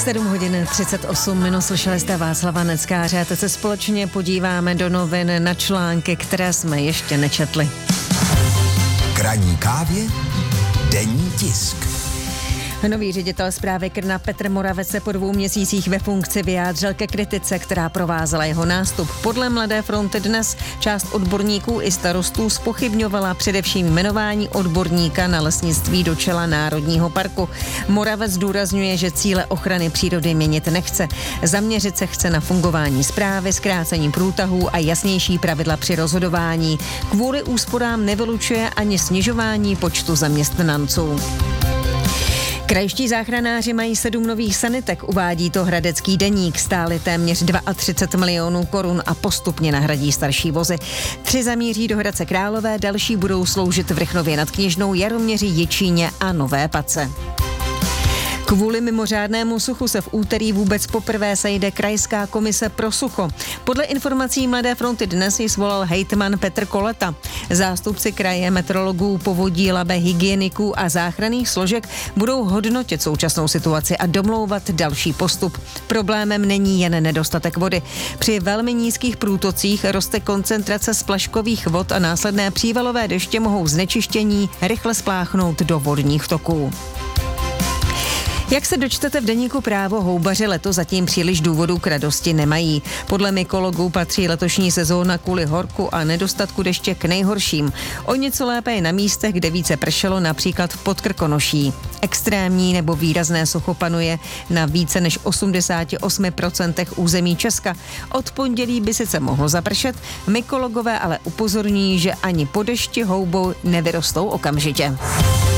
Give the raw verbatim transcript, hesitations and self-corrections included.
sedm hodin třicet osm minut, slyšeli jste Václava Neckáře a teď se společně podíváme do novin na články, které jsme ještě nečetli. K ranní kávě denní tisk. Nový ředitel správy Krna Petr Moravec se po dvou měsících ve funkci vyjádřil ke kritice, která provázela jeho nástup. Podle Mladé fronty Dnes část odborníků i starostů zpochybňovala především jmenování odborníka na lesnictví do čela Národního parku. Moravec zdůrazňuje, že cíle ochrany přírody měnit nechce. Zaměřit se chce na fungování správy, zkrácení průtahů a jasnější pravidla při rozhodování. Kvůli úsporám nevylučuje ani snižování počtu zaměstnanců. Krajští záchranáři mají sedm nových sanitek, uvádí to Hradecký deník, stály téměř třicet dva milionů korun a postupně nahradí starší vozy. Tři zamíří do Hradce Králové, další budou sloužit v Rychnově nad Kněžnou, Jaroměři, Jičíně a Nové Pace. Kvůli mimořádnému suchu se v úterý vůbec poprvé sejde Krajská komise pro sucho. Podle informací Mladé fronty Dnes ji svolal hejtman Petr Koleta. Zástupci kraje, meteorologů, povodí, Labe, hygieniků a záchranných složek budou hodnotit současnou situaci a domlouvat další postup. Problémem není jen nedostatek vody. Při velmi nízkých průtocích roste koncentrace splaškových vod a následné přívalové deště mohou znečištění rychle spláchnout do vodních toků. Jak se dočtete v deníku Právo, houbaři letos zatím příliš důvodů k radosti nemají. Podle mykologů patří letošní sezóna kvůli horku a nedostatku deště k nejhorším. O něco lépe je na místech, kde více pršelo, například v Podkrkonoší. Extrémní nebo výrazné sucho panuje na více než osmdesát osm procent území Česka. Od pondělí by sice mohlo zapršet, mykologové ale upozorní, že ani po dešti houbou nevyrostou okamžitě.